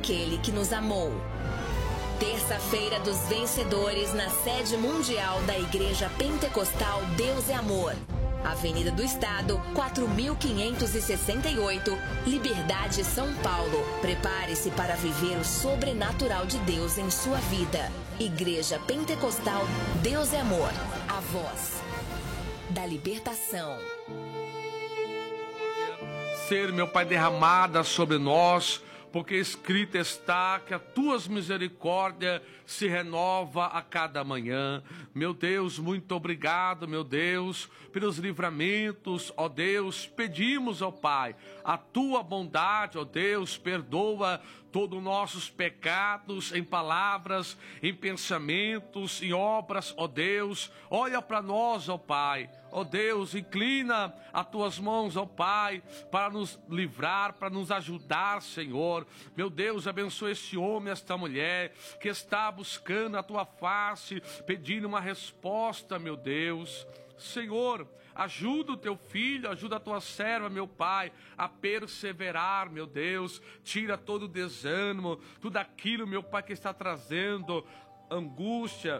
aquele que nos amou. Terça-feira dos Vencedores na sede mundial da Igreja Pentecostal Deus é Amor. Avenida do Estado, 4568, Liberdade, São Paulo. Prepare-se para viver o sobrenatural de Deus em sua vida. Igreja Pentecostal Deus é Amor. A voz da libertação. Ser, meu Pai, derramada sobre nós, porque escrito está que as tuas misericórdias se renova a cada manhã. Meu Deus, muito obrigado, meu Deus, pelos livramentos, ó Deus. Pedimos, ó Pai, a tua bondade, ó Deus, perdoa todos os nossos pecados em palavras, em pensamentos, em obras, ó Deus. Olha para nós, ó Pai. Ó Deus, inclina as tuas mãos, ó Pai, para nos livrar, para nos ajudar, Senhor. Meu Deus, abençoa este homem, esta mulher, que está buscando a tua face, pedindo uma resposta, meu Deus. Senhor, ajuda o teu filho, ajuda a tua serva, meu Pai, a perseverar, meu Deus. Tira todo o desânimo, tudo aquilo, meu Pai, que está trazendo angústia,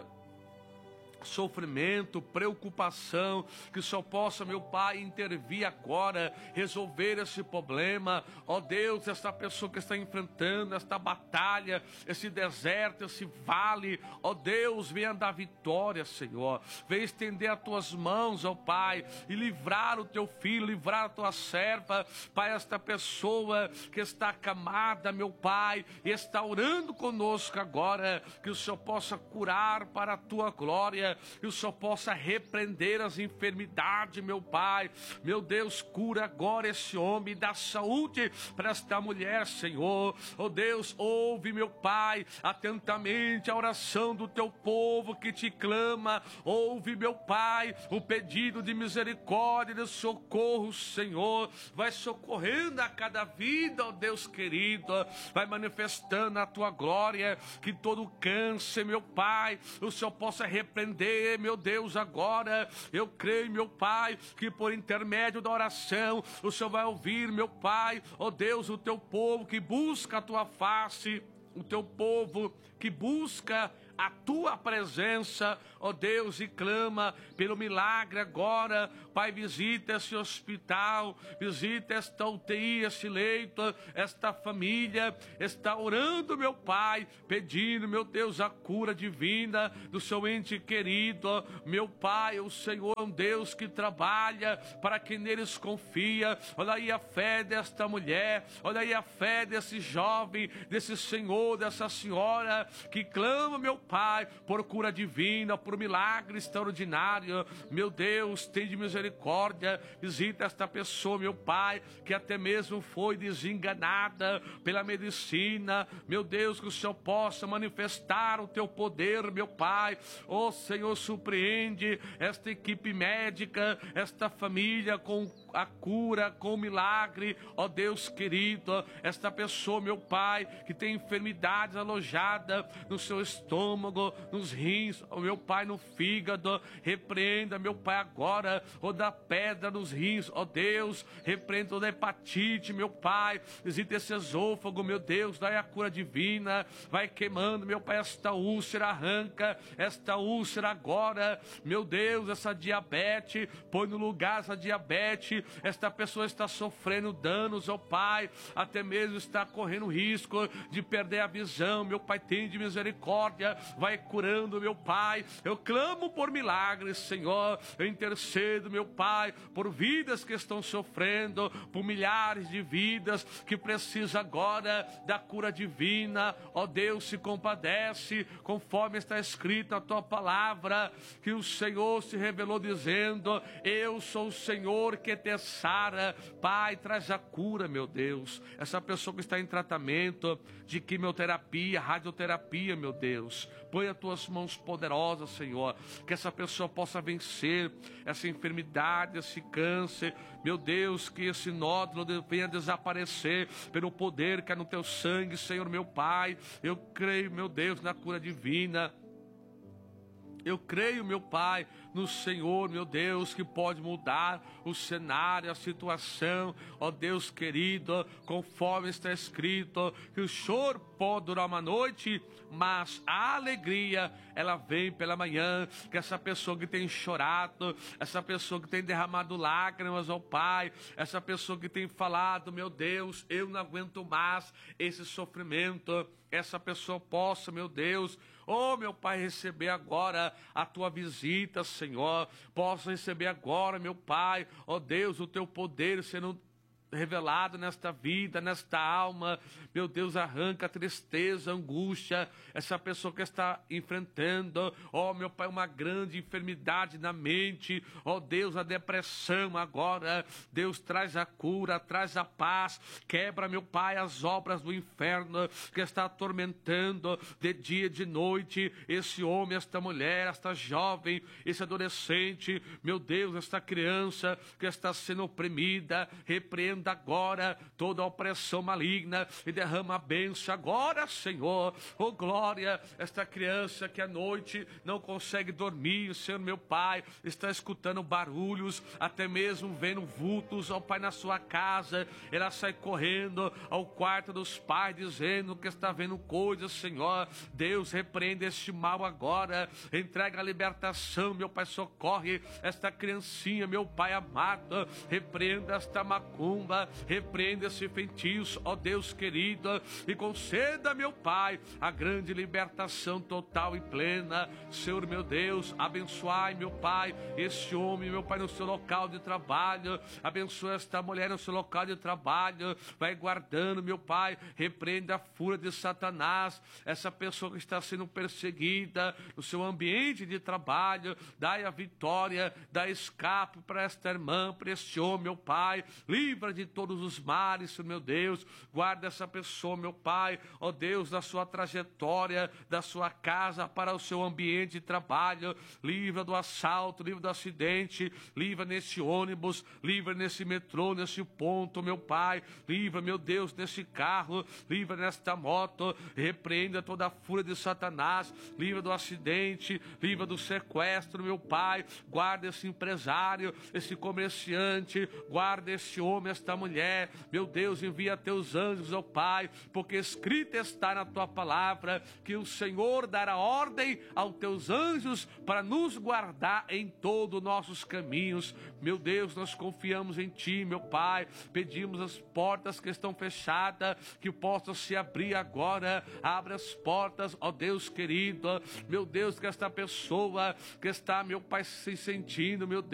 sofrimento, preocupação, que só possa, meu Pai, intervir agora, resolver esse problema. Ó Deus, esta pessoa que está enfrentando esta batalha, esse deserto, esse vale, ó Deus, venha dar vitória, Senhor. Venha estender as tuas mãos, ó Pai, e livrar o teu filho, livrar a tua serva, Pai, esta pessoa que está acamada, meu Pai, e está orando conosco agora, que o Senhor possa curar para a tua glória, que o Senhor possa repreender as enfermidades, meu Pai. Meu Deus, cura agora esse homem, dá saúde para esta mulher, Senhor. Oh Deus, ouve, meu Pai, atentamente a oração do teu povo que te clama. Ouve, meu Pai, o pedido de misericórdia e de socorro, Senhor. Vai socorrendo a cada vida, ó Deus querido. Vai manifestando a tua glória, que todo câncer, meu Pai, o Senhor possa repreender, meu Deus, agora. Eu creio, meu Pai, que por intermédio da oração o Senhor vai ouvir, meu Pai, ó Deus, o teu povo que busca a tua face, o teu povo que busca a tua presença, ó Deus, e clama pelo milagre agora. Pai, visita esse hospital, visita esta UTI, esse leito, esta família está orando, meu Pai, pedindo, meu Deus, a cura divina do seu ente querido. Meu Pai, o Senhor é um Deus que trabalha para quem neles confia. Olha aí a fé desta mulher, olha aí a fé desse jovem, desse senhor, dessa senhora que clama, meu Pai, por cura divina, por milagre extraordinário. Meu Deus, tem de misericórdia, visita esta pessoa, meu Pai, que até mesmo foi desenganada pela medicina. Meu Deus, que o Senhor possa manifestar o teu poder, meu Pai. Oh Senhor, surpreende esta equipe médica, esta família com a cura, com o milagre, ó Deus querido. Esta pessoa, meu Pai, que tem enfermidades alojadas no seu estômago, nos rins, ó meu Pai, no fígado, repreenda, meu Pai, agora, ó da pedra nos rins, ó Deus, repreenda toda hepatite, meu Pai, visita esse esôfago, meu Deus, dá a cura divina, vai queimando, meu Pai, esta úlcera, arranca esta úlcera agora, meu Deus, essa diabetes, põe no lugar essa diabetes. Esta pessoa está sofrendo danos, ó Pai, até mesmo está correndo risco de perder a visão. Meu Pai, tem de misericórdia, vai curando, meu Pai. Eu clamo por milagres, Senhor. Eu intercedo, meu Pai, por vidas que estão sofrendo, por milhares de vidas que precisam agora da cura divina. Ó Deus, se compadece, conforme está escrito na tua palavra, que o Senhor se revelou dizendo: eu sou o Senhor que te sara. Pai, traz a cura, meu Deus. Essa pessoa que está em tratamento de quimioterapia, radioterapia, meu Deus, põe as tuas mãos poderosas, Senhor, que essa pessoa possa vencer essa enfermidade, esse câncer, meu Deus, que esse nódulo venha desaparecer pelo poder que é no teu sangue, Senhor, meu Pai. Eu creio, meu Deus, na cura divina. Eu creio, meu Pai, no Senhor, meu Deus, que pode mudar o cenário, a situação, ó Deus querido, conforme está escrito, que o choro pode durar uma noite, mas a alegria, ela vem pela manhã. Que essa pessoa que tem chorado, essa pessoa que tem derramado lágrimas ao Pai, essa pessoa que tem falado, meu Deus, eu não aguento mais esse sofrimento, essa pessoa possa, meu Deus, oh meu Pai, receber agora a tua visita, Senhor, possa receber agora, meu Pai, oh Deus, o teu poder sendo revelado nesta vida, nesta alma, meu Deus, arranca a tristeza, a angústia, essa pessoa que está enfrentando, ó meu Pai, uma grande enfermidade na mente, ó Deus, a depressão agora, Deus, traz a cura, traz a paz, quebra, meu Pai, as obras do inferno que está atormentando de dia e de noite, esse homem, esta mulher, esta jovem, esse adolescente, meu Deus, esta criança que está sendo oprimida, repreenda agora toda a opressão maligna e derrama a bênção agora, Senhor, oh glória, esta criança que à noite não consegue dormir, Senhor meu Pai, está escutando barulhos, até mesmo vendo vultos, ó Pai, na sua casa, ela sai correndo ao quarto dos pais, dizendo que está vendo coisas, Senhor, Deus, repreende este mal agora, entrega a libertação, meu Pai, socorre esta criancinha, meu Pai amado, repreenda esta macumba, repreenda esse feitiço, ó Deus querido, e conceda, meu Pai, a grande libertação total e plena, Senhor meu Deus, abençoai, meu Pai, este homem, meu Pai, no seu local de trabalho, abençoa esta mulher no seu local de trabalho, vai guardando, meu Pai, repreenda a fúria de Satanás, essa pessoa que está sendo perseguida no seu ambiente de trabalho, dai a vitória, dai escape para esta irmã, para este homem, meu Pai, livra de todos os males, Senhor meu Deus, guarda essa pessoa, meu Pai, ó Deus, da sua trajetória, da sua casa para o seu ambiente de trabalho, livra do assalto, livra do acidente, livra nesse ônibus, livra nesse metrô, nesse ponto, meu Pai, livra, meu Deus, nesse carro, livra nesta moto, repreenda toda a fúria de Satanás, livra do acidente, livra do sequestro, meu Pai, guarda esse empresário, esse comerciante, guarda esse homem, esta mulher, meu Deus, envia teus anjos, ó Pai, porque escrito está na tua palavra que o Senhor dará ordem aos teus anjos para nos guardar em todos os nossos caminhos. Meu Deus, nós confiamos em Ti, meu Pai, pedimos as portas que estão fechadas, que possam se abrir agora, abre as portas, ó Deus querido, meu Deus, que esta pessoa que está, meu Pai, se sentindo, meu Deus,